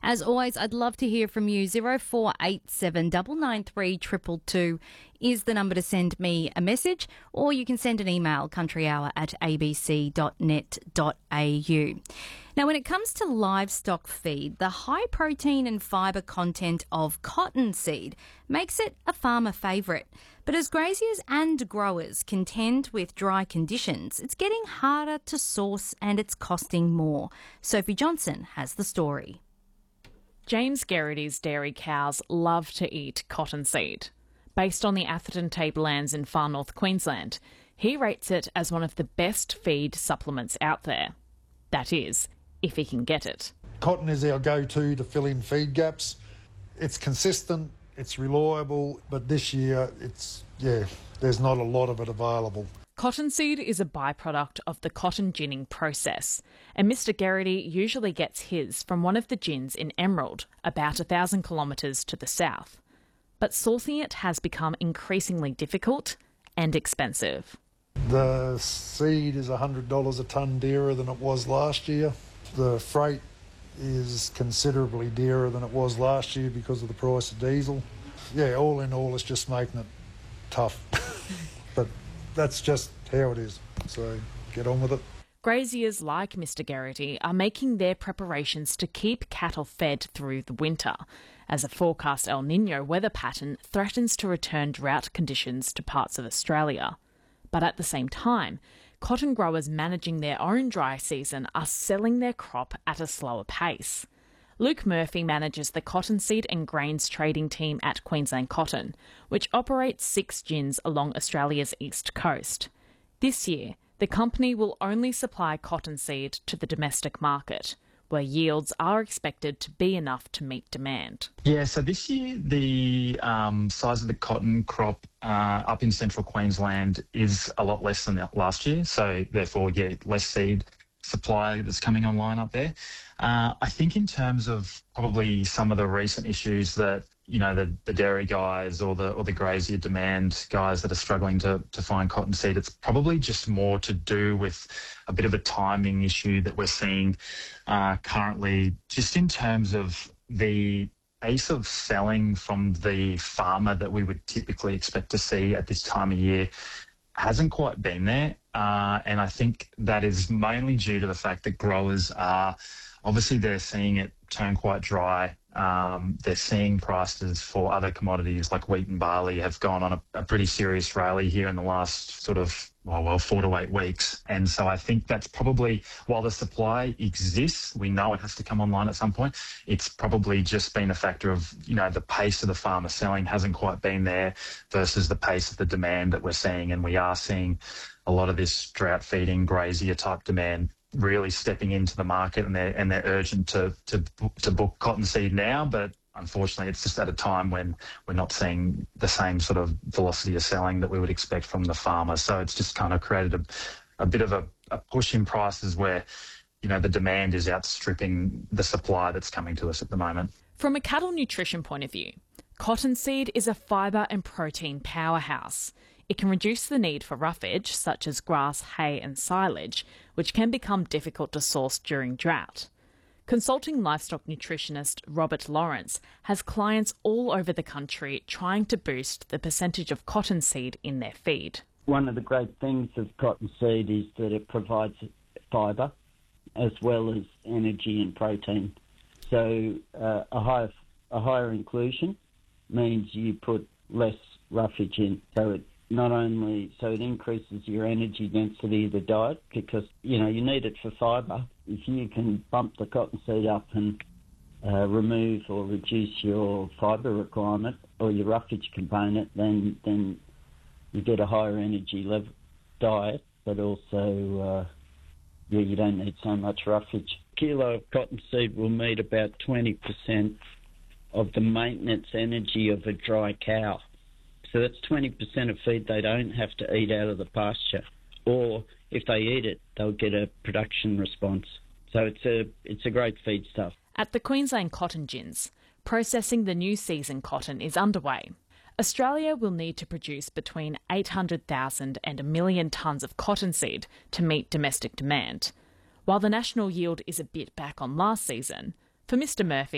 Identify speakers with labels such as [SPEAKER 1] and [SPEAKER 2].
[SPEAKER 1] As always, I'd love to hear from you. 0487 993 222 is the number to send me a message, or you can send an email, countryhour@abc.net.au. Now, when it comes to livestock feed, the high protein and fibre content of cottonseed makes it a farmer favourite. But as graziers and growers contend with dry conditions, it's getting harder to source and it's costing more. Sophie Johnson has the story.
[SPEAKER 2] James Geraghty's dairy cows love to eat cottonseed. Based on the Atherton Tablelands in far north Queensland, he rates it as one of the best feed supplements out there. That is, if he can get it.
[SPEAKER 3] Cotton is our go-to to fill in feed gaps. It's consistent, it's reliable, but this year there's not a lot of it available.
[SPEAKER 2] Cottonseed is a byproduct of the cotton ginning process, and Mr Geraghty usually gets his from one of the gins in Emerald, about 1,000 kilometres to the south. But sourcing it has become increasingly difficult and expensive.
[SPEAKER 3] The seed is $100 a tonne dearer than it was last year. The freight is considerably dearer than it was last year because of the price of diesel. Yeah, all in all, it's just making it tough. But that's just how it is, so get on with it.
[SPEAKER 2] Graziers like Mr Geraghty are making their preparations to keep cattle fed through the winter, as a forecast El Niño weather pattern threatens to return drought conditions to parts of Australia. But at the same time, cotton growers managing their own dry season are selling their crop at a slower pace. Luke Murphy manages the cottonseed and grains trading team at Queensland Cotton, which operates 6 gins along Australia's east coast. This year, the company will only supply cottonseed to the domestic market, where yields are expected to be enough to meet demand.
[SPEAKER 4] Yeah, so this year the size of the cotton crop up in central Queensland is a lot less than last year, so therefore, less seed supply that's coming online up there. I think in terms of probably some of the recent issues that, the dairy guys or the grazier demand guys that are struggling to find cottonseed, it's probably just more to do with a bit of a timing issue that we're seeing currently, just in terms of the pace of selling from the farmer that we would typically expect to see at this time of year hasn't quite been there. And I think that is mainly due to the fact that growers are, obviously they're seeing it turn quite dry. They're seeing prices for other commodities like wheat and barley have gone on a pretty serious rally here in the last 4 to 8 weeks. And so I think that's probably, while the supply exists, we know it has to come online at some point, it's probably just been a factor of, the pace of the farmer selling hasn't quite been there versus the pace of the demand that we're seeing. And we are seeing a lot of this drought feeding grazier type demand really stepping into the market, and they're urgent to book cottonseed now, but unfortunately it's just at a time when we're not seeing the same sort of velocity of selling that we would expect from the farmer. So it's just kind of created a bit of a push in prices where, the demand is outstripping the supply that's coming to us at the moment.
[SPEAKER 2] From a cattle nutrition point of view, cottonseed is a fibre and protein powerhouse. It can reduce the need for roughage, such as grass, hay and silage, which can become difficult to source during drought. Consulting livestock nutritionist Robert Lawrence has clients all over the country trying to boost the percentage of cottonseed in their feed.
[SPEAKER 5] One of the great things of cottonseed is that it provides fibre as well as energy and protein. So a higher inclusion means you put less roughage in. So it increases your energy density of the diet because, you need it for fibre. If you can bump the cottonseed up and remove or reduce your fibre requirement or your roughage component, then you get a higher energy level diet, but also you don't need so much roughage. A kilo of cottonseed will meet about 20% of the maintenance energy of a dry cow. So that's 20% of feed they don't have to eat out of the pasture. Or if they eat it, they'll get a production response. So it's a great feed stuff.
[SPEAKER 2] At the Queensland Cotton Gins, processing the new season cotton is underway. Australia will need to produce between 800,000 and 1 million tonnes of cottonseed to meet domestic demand. While the national yield is a bit back on last season, for Mr Murphy,